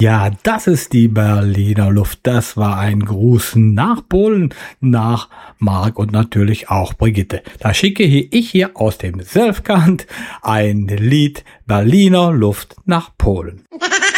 Ja, das ist die Berliner Luft. Das war ein Gruß nach Polen, nach Marc und natürlich auch Brigitte. Da schicke ich hier aus dem Selfkant ein Lied Berliner Luft nach Polen.